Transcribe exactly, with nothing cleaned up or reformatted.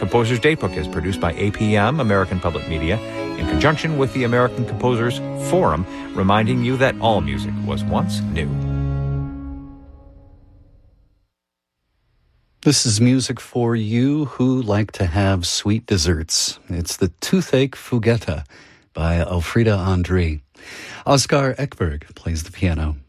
Composers Daybook is produced by A P M, American Public Media, in conjunction with the American Composers Forum, reminding you that all music was once new. This is music for you who like to have sweet desserts. It's the Toothache Fugetta by Elfriede André. Oscar Ekberg plays the piano.